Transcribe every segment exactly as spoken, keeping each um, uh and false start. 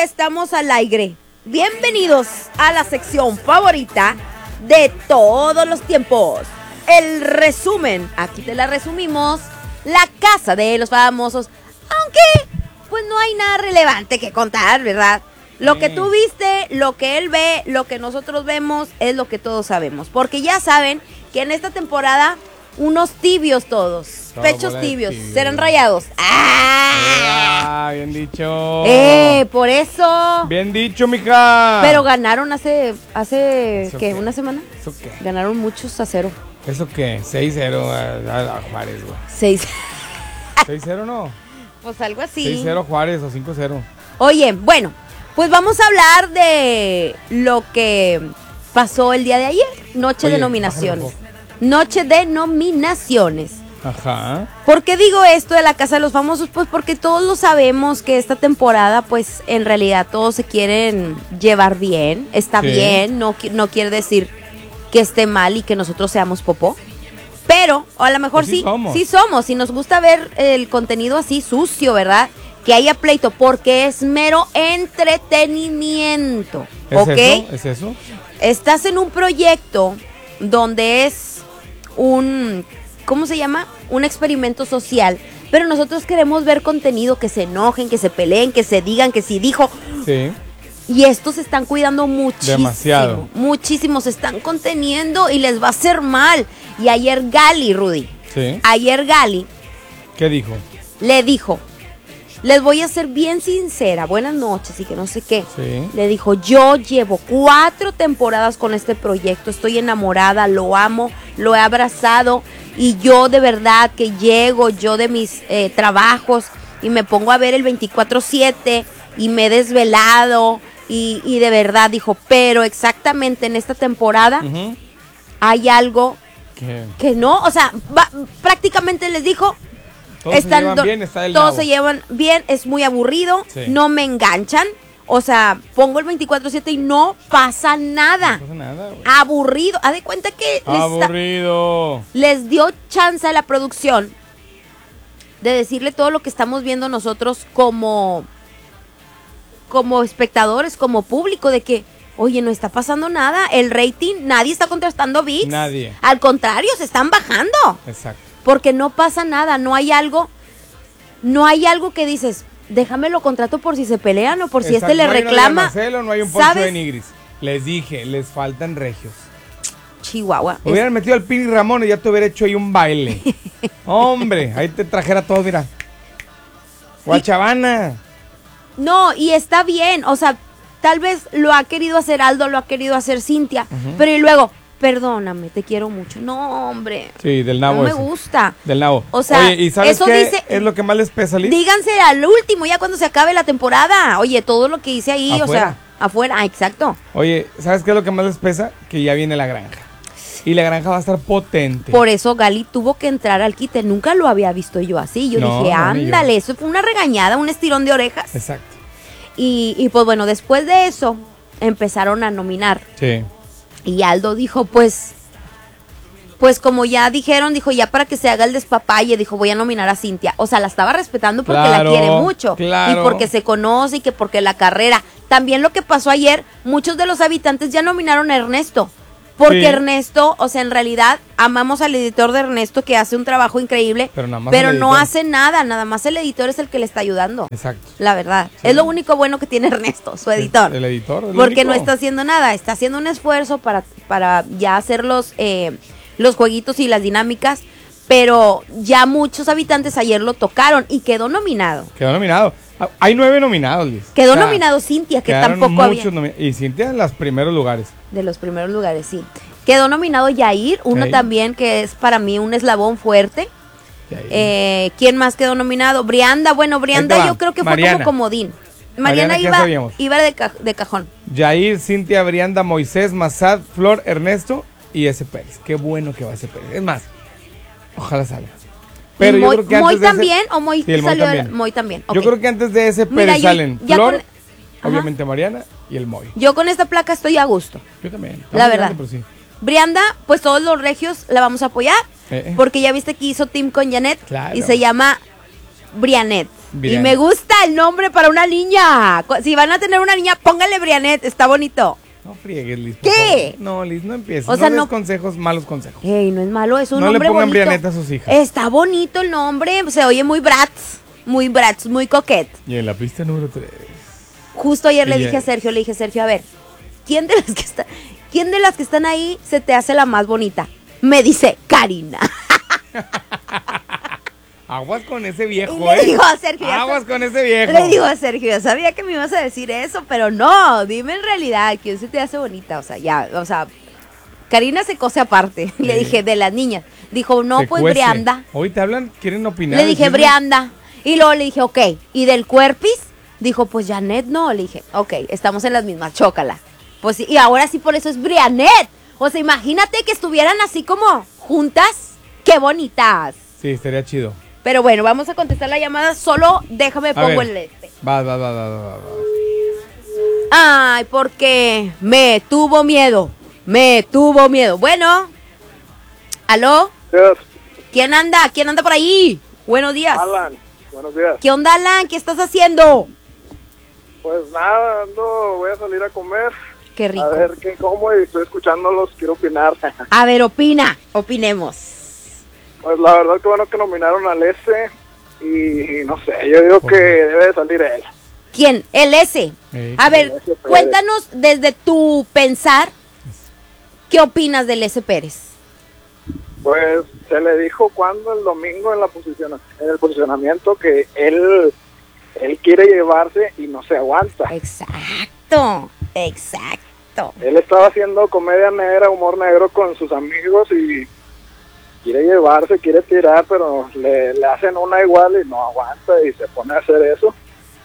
estamos al aire. Bienvenidos a la sección favorita de todos los tiempos. El resumen. Aquí te la resumimos. La casa de los famosos. Aunque, pues no hay nada relevante que contar, ¿verdad? Lo que tú viste, lo que él ve, lo que nosotros vemos, es lo que todos sabemos. Porque ya saben que en esta temporada, unos tibios todos. Todo pechos tibios. Tibio. Serán rayados. ¡Ah! ¡Ah! Bien dicho. ¡Eh! Por eso. Bien dicho, mija. Pero ganaron hace, hace ¿qué? qué? ¿Una semana? ¿Eso qué? Ganaron muchos a cero. ¿Eso qué? seis cero a, a, a Juárez, güey. Seis. ¿seis cero no? Pues algo así. seis cero Juárez o cinco cero. Oye, bueno, pues vamos a hablar de lo que pasó el día de ayer. Noche Oye, de nominaciones. Noche de nominaciones. Ajá. ¿Por qué digo esto de la Casa de los Famosos? Pues porque todos lo sabemos que esta temporada, pues en realidad todos se quieren llevar bien. Está Sí. bien, no, qui- no quiere decir que esté mal y que nosotros seamos popó. Pero, o a lo mejor Pues sí sí, somos. sí somos. Y nos gusta ver el contenido así sucio, ¿verdad? Que haya pleito, porque es mero entretenimiento. ¿Es ¿Ok? eso? ¿Es eso? Estás en un proyecto donde es un, ¿cómo se llama? Un experimento social, pero nosotros queremos ver contenido, que se enojen, que se peleen, que se digan, que si dijo, Sí. y estos se están cuidando muchísimo. Demasiado. Muchísimo, se están conteniendo y les va a hacer mal. Y ayer Gali, Rudy, Sí. ayer Gali ¿Qué dijo? le dijo, les voy a ser bien sincera, buenas noches y que no sé qué. Sí. Le dijo, yo llevo cuatro temporadas con este proyecto, estoy enamorada, lo amo, lo he abrazado y yo de verdad que llego yo de mis eh, trabajos y me pongo a ver el veinticuatro siete y me he desvelado y, y de verdad dijo, pero exactamente en esta temporada Ujú. hay algo ¿Qué? que no, o sea, va- prácticamente les dijo, Todos están se llevan do- bien, está del todos nabo. se llevan bien, es muy aburrido, Sí. no me enganchan, o sea, pongo el veinticuatro siete y no pasa nada, No pasa nada, güey. aburrido, haz de cuenta que les, esta- Aburrido. les dio chance a la producción de decirle todo lo que estamos viendo nosotros como, como espectadores, como público, de que, oye, no está pasando nada, el rating, nadie está contrastando V I X, Nadie. al contrario, se están bajando. Exacto. Porque no pasa nada, no hay algo, no hay algo que dices, déjame lo contrato por si se pelean o por si Exacto. este le No hay una reclama. Diana Marcelo, no hay un Poncho ¿Sabes? de Nigris. Les dije, les faltan regios. Chihuahua. es- Hubieran metido al Pini Ramón y ya te hubiera hecho ahí un baile. Hombre, ahí te trajera todo, mira. Guachabana. No, y está bien, o sea, tal vez lo ha querido hacer Aldo, lo ha querido hacer Cintia, Ujú. pero y luego, perdóname, te quiero mucho. No, hombre, Sí, del nabo no me ese. gusta. Del nabo. O sea, oye, ¿y sabes eso qué dice- es lo que más les pesa, Liz? Díganse al último, ya cuando se acabe la temporada. Oye, todo lo que hice ahí, o Afuera. sea, afuera, ah, exacto. Oye, ¿sabes qué es lo que más les pesa? Que ya viene la granja. Y la granja va a estar potente. Por eso Gali tuvo que entrar al quite. Nunca lo había visto yo así. Yo No, dije, no, ni yo. ándale, eso fue una regañada, un estirón de orejas. Exacto. Y, y pues bueno, después de eso empezaron a nominar. Sí. Y Aldo dijo, pues, pues como ya dijeron, dijo, ya para que se haga el despapalle, dijo, voy a nominar a Cintia. O sea, la estaba respetando porque Claro, la quiere mucho. claro. Y porque se conoce y que porque la carrera. También lo que pasó ayer, muchos de los habitantes ya nominaron a Ernesto. Porque Sí. Ernesto, o sea, en realidad amamos al editor de Ernesto que hace un trabajo increíble, Pero nada más pero el no editor. hace nada, nada más el editor es el que le está ayudando. Exacto. La verdad, Sí. es lo único bueno que tiene Ernesto, su editor. El, el editor. el Porque único. no está haciendo nada, está haciendo un esfuerzo para, para ya hacer los, eh, los jueguitos y las dinámicas, pero ya muchos habitantes ayer lo tocaron y quedó nominado. Quedó nominado. Ah, Hay nueve nominados, Liz. Quedó O sea, nominado Cintia, que quedaron tampoco había. muchos nomi- Y Cintia en los primeros lugares. De los primeros lugares, sí. Quedó nominado Yair, uno Sí. también que es para mí un eslabón fuerte. Y ahí- Eh, ¿Quién más quedó nominado? Brianda, bueno, Brianda Ahí te va. yo creo que fue Mariana. como comodín. Mariana, Mariana ¿qué iba, sabíamos? iba de, ca- de cajón. Yair, Cintia, Brianda, Moisés, Mazad, Flor, Ernesto y ese Pérez. Qué bueno que va ese Pérez. Es más, ojalá salga. Pero ¿Y yo Moy, creo que Moy antes de ese- también o Moy Sí, el Moy salió de la- también. Moy también. Yo ok. creo que antes de ese Mira, Pérez yo- salen ya Flor, con- Ajá. obviamente Mariana y el Moy. Yo con esta placa estoy a gusto. Yo también. Está La muy verdad. grande, pero sí. Brianda, pues todos los regios la vamos a apoyar. Eh, eh. Porque ya viste que hizo team con Janet. Claro. Y se llama Brianet. Brianet. Y me gusta el nombre para una niña. Cu- Si van a tener una niña, póngale Brianet, está bonito. No friegues, Liz. por ¿Qué? favor. No, Liz, no empieces. O sea, no des no- consejos, malos consejos. Ey, no es malo, es un No le nombre pongan bonito. Brianet a sus hijas. Está bonito el nombre, se oye muy bratz, muy bratz, muy coquet. Y en la pista número tres. Justo ayer le Y dije a ya- Sergio, le dije, Sergio, a ver, ¿quién de las que está, quién de las que están ahí se te hace la más bonita? Me dice Karina. Aguas con ese viejo, Y le ¿eh? digo a Sergio, ya Aguas sab- con ese viejo. Le digo a Sergio, yo sabía que me ibas a decir eso, pero no, dime en realidad, ¿quién se te hace bonita? O sea, ya, o sea, Karina se cose aparte. Le Sí. dije, de las niñas. Dijo, no, Se pues cuece. Brianda. Hoy te hablan, quieren opinar. Le dije, decirme. Brianda. Y luego le dije, ok. ¿Y del Cuerpis? Dijo, pues Janet no. Le dije, ok, estamos en las mismas, chócala. Pues sí, y ahora sí por eso es Brianet. O sea, imagínate que estuvieran así como juntas. ¡Qué bonitas! Sí, estaría chido. Pero bueno, vamos a contestar la llamada. Solo déjame A pongo ver. el este. Va, va, va, va, va, va. Ay, porque me tuvo miedo. Me tuvo miedo. Bueno. ¿Aló? Yes, ¿Quién anda? ¿Quién anda por ahí? Buenos días. Alan, buenos días. ¿Qué onda, Alan? ¿Qué estás haciendo? Pues nada, ando, voy a salir a comer. Qué rico. A ver qué como y estoy escuchándolos, quiero opinar. A ver, opina. Opinemos. Pues la verdad que bueno que nominaron al S y no sé, yo digo ¿Por que qué? debe de salir él. ¿Quién? El S. Ey. A ver, El S. Pérez. cuéntanos desde tu pensar, ¿qué opinas del S. Pérez? Pues se le dijo cuando el domingo en la posición, en el posicionamiento que él él quiere llevarse y no se aguanta. Exacto, exacto. Él estaba haciendo comedia negra, humor negro con sus amigos y quiere llevarse, quiere tirar, pero le, le hacen una igual y no aguanta y se pone a hacer eso.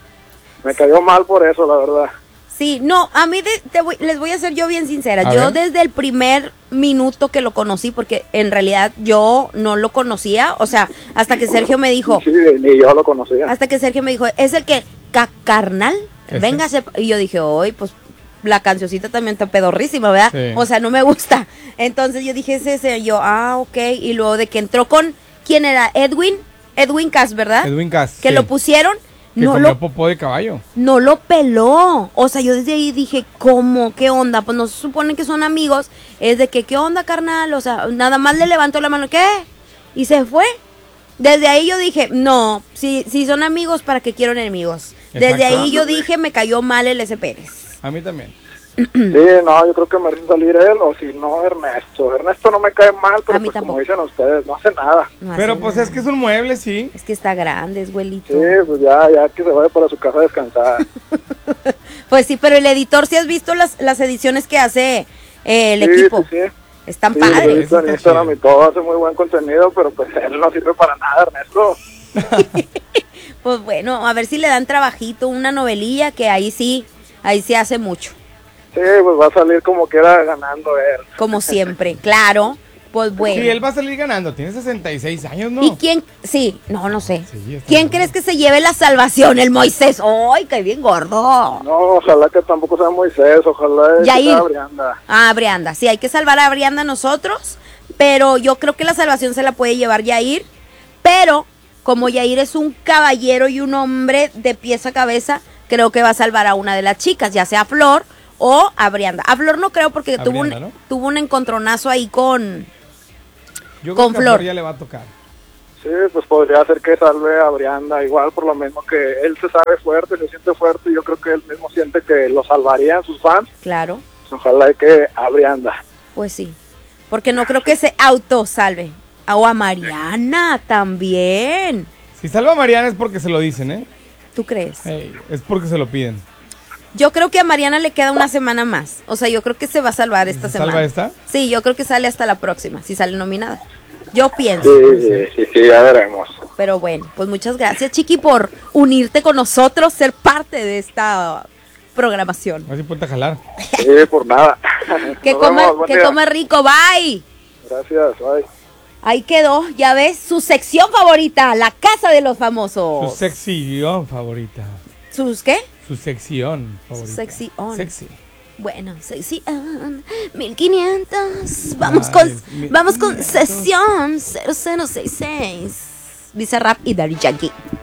Me cayó mal por eso, la verdad. Sí, no, a mí de- te voy- les voy a ser yo bien sincera. A Yo ver. desde el primer minuto que lo conocí, porque en realidad yo no lo conocía, o sea, hasta que Sergio me dijo, Sí, ni yo lo conocía. hasta que Sergio me dijo, es el que, ca- carnal, Ese. véngase. Y yo dije, hoy, pues, la cancioncita también está pedorrísima, ¿verdad? Sí. O sea, no me gusta. Entonces yo dije, ese, ese, yo, ah, ok. Y luego de que entró con, ¿quién era? Edwin, Edwin Cass, ¿verdad? Edwin Cass. Que sí, lo pusieron, Que no comió lo, popó de caballo. no lo peló. O sea, yo desde ahí dije, ¿cómo? ¿Qué onda? Pues no se supone que son amigos. Es de que, ¿qué onda, carnal? O sea, nada más le levantó la mano, ¿qué? Y se fue. Desde ahí yo dije, no, si, si son amigos, ¿para qué quiero enemigos? Desde Exacto. ahí yo dije, me cayó mal el S. Pérez. A mí también. Sí, no, yo creo que merece salir él o si no Ernesto. Ernesto no me cae mal, pero A mí pues, como tampoco. dicen ustedes, no hace nada. No Pero hace pues nada. es que es un mueble, sí. Es que está grande, es güelito. Sí, pues ya, ya que se vaya para su casa a descansar. Pues sí, pero el editor, ¿sí has visto las, las ediciones que hace eh, el Sí, equipo? sí, sí. Están Sí, padres. lo he visto en Está Instagram chido. y todo, hace muy buen contenido, pero pues él no sirve para nada, Ernesto. Pues bueno, a ver si le dan trabajito, una novelilla, que ahí sí, ahí sí hace mucho. Sí, pues va a salir como quiera ganando él. Como siempre, claro. Pues bueno. Sí, él va a salir ganando. Tiene sesenta y seis años, ¿no? ¿Y quién? Sí, no, no sé. Sí, está ¿Quién bien. crees que se lleve la salvación? El Moisés. ¡Ay, qué bien gordo! No, ojalá que tampoco sea Moisés, ojalá que Yair. sea Brianda. Ah, Brianda. Sí, hay que salvar a Brianda nosotros, pero yo creo que la salvación se la puede llevar Yair. Pero como Yair es un caballero y un hombre de pies a cabeza, creo que va a salvar a una de las chicas, ya sea a Flor o a Brianda. A Flor no creo porque A tuvo, Brianda, un, ¿no? tuvo un encontronazo ahí con... Yo con creo que a Flor. ya le va a tocar. Sí, pues podría ser que salve a Brianda, igual por lo mismo que él se sabe fuerte, se siente fuerte, y yo creo que él mismo siente que lo salvarían sus fans, Claro, pues ojalá que a Brianda. pues sí. Porque no creo que se autosalve. O a Mariana también. Si salva a Mariana es porque se lo dicen, ¿eh? ¿Tú crees? Ey, es porque se lo piden. Yo creo que a Mariana le queda una semana más. O sea, yo creo que se va a salvar esta ¿Se semana. salva esta? Sí, yo creo que sale hasta la próxima, si sale nominada. Yo pienso. Sí, sí, sí, sí, ya veremos. Pero bueno, pues muchas gracias, Chiqui, por unirte con nosotros, ser parte de esta programación. A ver si ponte a jalar. Sí, por nada. Que Nos coma, vemos, buen que día. coma rico, bye. Gracias, bye. Ahí quedó, ya ves, su sección favorita, la casa de los Su famosos. sección favorita. ¿Sus qué? Su sección favorita. Sexy on. Sexy. Bueno, sexy on, mil quinientos. Vamos Ay, con, mil vamos con quinientos. sesión cero cero seis seis. Bizarrap y Daddy Yankee.